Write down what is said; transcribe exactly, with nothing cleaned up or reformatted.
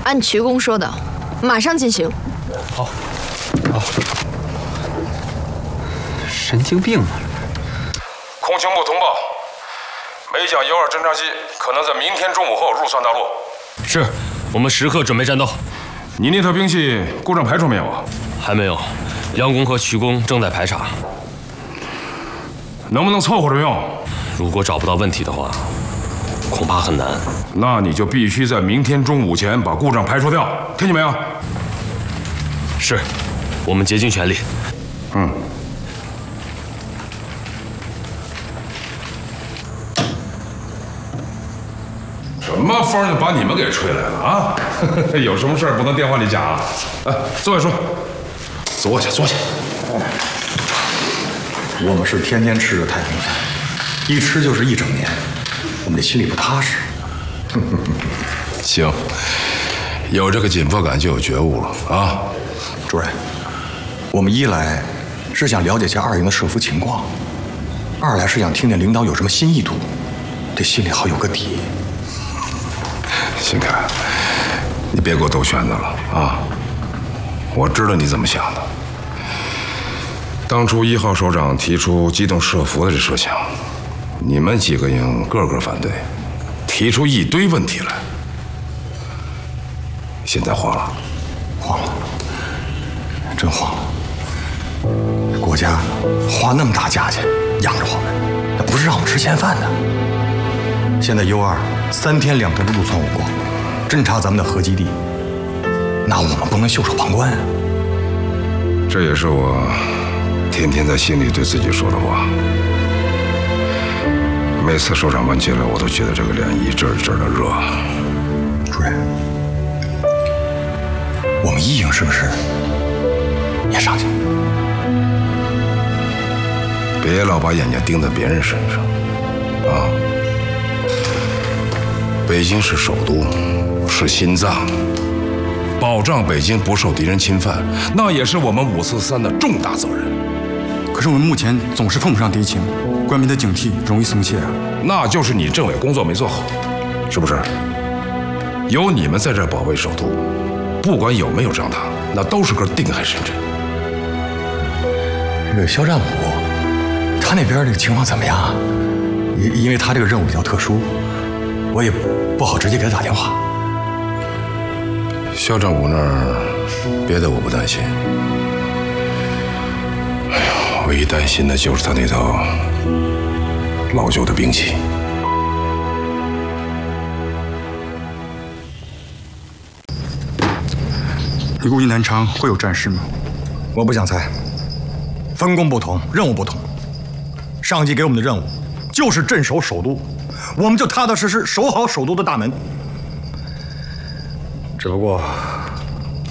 按曲公说的，马上进行。 好，好。神经病啊！ 空情部通报，美蒋幺二侦察机可能在明天中午后入算大陆。 是，我们时刻准备战斗。 你那套兵器故障排除没有啊？ 还没有，梁公和曲公正在排查。 能不能凑合着用？ 如果找不到问题的话，恐怕很难。 那你就必须在明天中午前把故障排除掉，听见没有？ 是，我们竭尽全力。 嗯。什么风就把你们给吹来了啊？有什么事儿不能电话里讲啊？来，坐下说。坐下，坐下。 我们是天天吃着太平饭，一吃就是一整年，我们这心里不踏实。 行，有这个紧迫感就有觉悟了啊。 主任，我们一来是想了解一下二营的设伏情况，二来是想听听领导有什么新意图，这心里好有个底。 新凯，你别给我兜圈子了啊！我知道你怎么想的。当初一号首长提出机动设伏的这设想，你们几个营个个反对，提出一堆问题来。现在慌了， 慌了，真慌了。国家花那么大价钱养着我们，那不是让我们吃闲饭的。现在 U 二三天两头的陆窜我国，侦察咱们的核基地，那我们不能袖手旁观啊！ 这也是我天天在心里对自己说的话。每次首长问起来，我都觉得这个脸一阵一阵的热。 主任，我们一营是不是也上去？ 别老把眼睛盯在别人身上，啊！北京是首都，是心脏，保障北京不受敌人侵犯，那也是我们五四三的重大责任。 可是我们目前总是碰不上敌情，官民的警惕容易松懈啊。 那就是你政委工作没做好，是不是？有你们在这儿保卫首都，不管有没有张唐，那都是根定海神针。 这个肖战武，他那边这个情况怎么样啊？因因为他这个任务比较特殊，我也不好直接给他打电话。 肖战武那儿，别的我不担心。哎呀，唯一担心的就是他那套老旧的兵器。 你估计南昌会有战事吗？ 我不想猜，分工不同，任务不同。上级给我们的任务就是镇守首都，我们就踏踏实实守好首都的大门。只不过